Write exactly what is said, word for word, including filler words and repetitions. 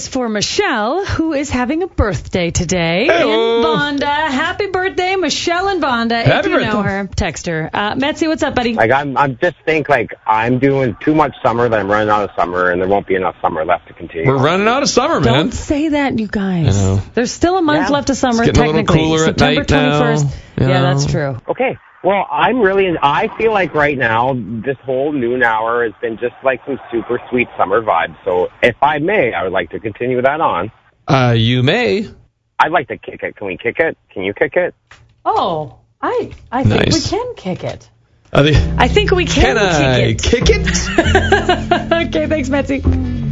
is for Michelle, who is having a birthday today. Hello. In Vonda. Happy birthday, Michelle in Vonda. Happy if you birthday. know her, text her. Uh, Metzi, what's up, buddy? Like, I'm, I'm just think, like, I'm doing too much summer, that I'm running out of summer, and there won't be enough summer left to continue. We're running out of summer, man. Don't say that, you guys. I know. There's still a month Yeah. left of summer, It's getting a little technically. cooler at September night now, twenty-first. you Yeah, know. that's true. Okay. Well, I'm really, I feel like right now, this whole noon hour has been just like some super sweet summer vibes. So if I may, I would like to continue that on. Uh, you may. I'd like to kick it. Can we kick it? Can you kick it? Oh, I I think Nice. we can kick it. I think, I think we can, can I kick it. kick it? Okay, thanks, Metzi.